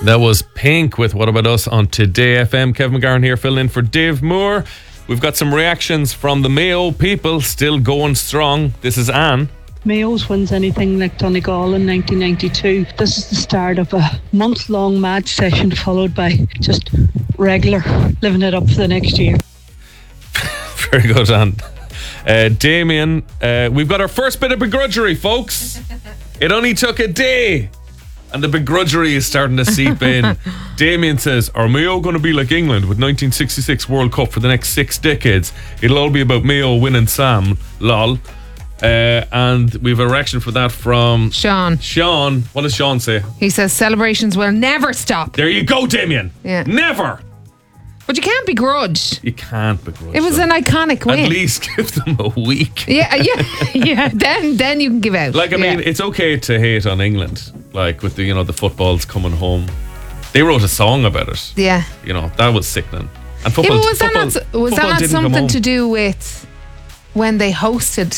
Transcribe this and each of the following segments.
That was Pink with What About Us on Today FM. Kevin McGarren here, filling in for Dave Moore. We've got some reactions from the Mayo people, still going strong. This is Anne. Mayo's wins anything like Donegal in 1992. This is the start of a month-long mad session followed by just regular living it up for the next year. Very good, Anne. Damien, we've got our first bit of begrudgery, folks. It only took a day. And the begrudgery is starting to seep in. Damien says, are Mayo going to be like England with 1966 World Cup for the next 6 decades? It'll all be about Mayo winning Sam. Lol. And we have a reaction for that from Sean. Sean, what does Sean say? He says celebrations will never stop. There you go, Damien. Yeah. Never. But you can't begrudge. You can't begrudge. It was them. an iconic win. At least give them a week. Yeah. Then you can give out. Like, I mean, it's okay to hate on England, like with the the footballs coming home. They wrote a song about it. Yeah. That was sickening. And football. Yeah, was that not something to do with when they hosted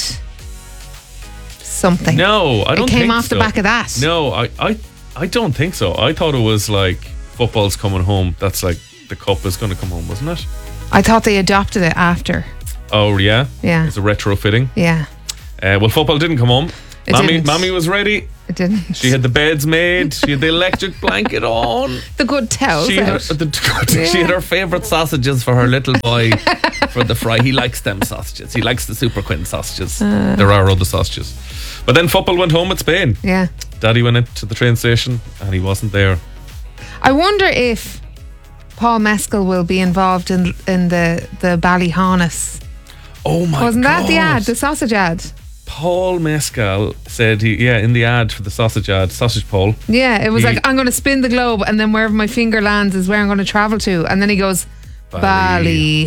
something? No, I don't think so. It came off the back of that. No, I don't think so. I thought it was like football's coming home. That's like the cup is going to come home, wasn't it? I thought they adopted it after. Oh, yeah? Yeah. It's a retrofitting. Yeah. Well, football didn't come home. Mommy was ready. It didn't. She had the beds made. She had the electric blanket on. The good towels She had her favourite sausages for her little boy for the fry. He likes them sausages. He likes the Super Quinn sausages. There are other sausages. But then football went home with Spain. Yeah. Daddy went into the train station and he wasn't there. I wonder if Paul Mescal will be involved in the Ballyhonus. Oh my God. Wasn't that the ad, the sausage ad? Paul Mescal said in the ad for the sausage ad, Sausage Paul. Yeah, it was like, I'm going to spin the globe and then wherever my finger lands is where I'm going to travel to. And then he goes, Ballyhonus.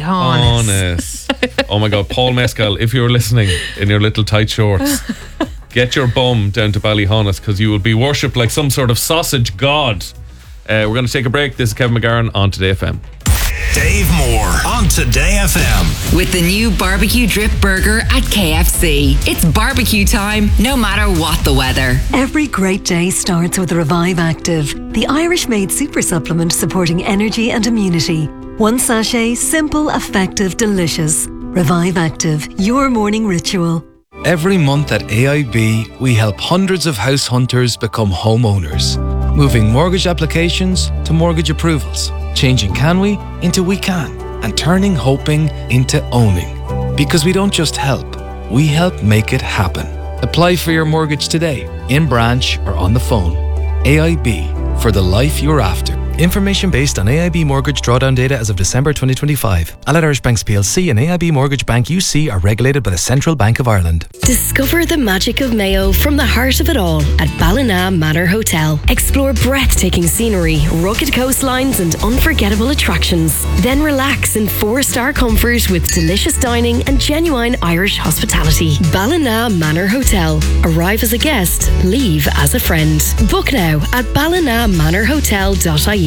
Oh my God, Paul Mescal, if you're listening in your little tight shorts, get your bum down to Ballyhonus because you will be worshipped like some sort of sausage god. We're going to take a break. This is Kevin McGarren on Today FM. Dave Moore on Today FM. With the new barbecue drip burger at KFC. It's barbecue time, no matter what the weather. Every great day starts with Revive Active, the Irish-made super supplement supporting energy and immunity. One sachet, simple, effective, delicious. Revive Active, your morning ritual. Every month at AIB, we help hundreds of house hunters become homeowners, moving mortgage applications to mortgage approvals, changing can we into we can, and turning hoping into owning. Because we don't just help, we help make it happen. Apply for your mortgage today, in branch or on the phone. AIB, for the life you're after. Information based on AIB mortgage drawdown data as of December 2025. Allied Irish Banks PLC and AIB Mortgage Bank UC are regulated by the Central Bank of Ireland. Discover the magic of Mayo from the heart of it all at Ballina Manor Hotel. Explore breathtaking scenery, rugged coastlines and unforgettable attractions. Then relax in 4-star comfort with delicious dining and genuine Irish hospitality. Ballina Manor Hotel. Arrive as a guest, leave as a friend. Book now at ballinamanorhotel.ie.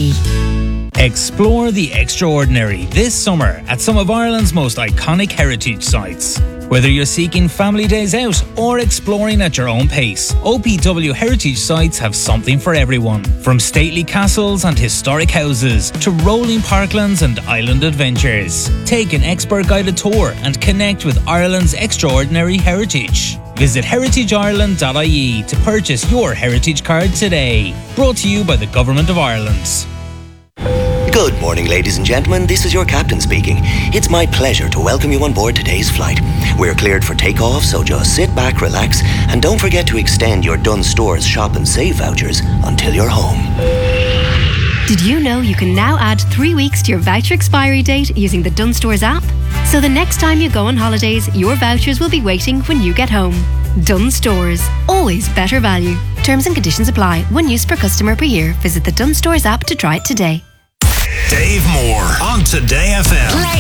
Explore the extraordinary this summer at some of Ireland's most iconic heritage sites. Whether you're seeking family days out or exploring at your own pace, OPW heritage sites have something for everyone. From stately castles and historic houses to rolling parklands and island adventures. Take an expert guided tour and connect with Ireland's extraordinary heritage. Visit heritageIreland.ie to purchase your heritage card today. Brought to you by the Government of Ireland. Good morning, ladies and gentlemen. This is your captain speaking. It's my pleasure to welcome you on board today's flight. We're cleared for takeoff, so just sit back, relax, and don't forget to extend your Dunnes Stores Shop and Save vouchers until you're home. Did you know you can now add 3 weeks to your voucher expiry date using the Dunnes Stores app? So the next time you go on holidays, your vouchers will be waiting when you get home. Dunnes Stores. Always better value. Terms and conditions apply. 1 use per customer per year. Visit the Dunnes Stores app to try it today. Dave Moore on Today FM.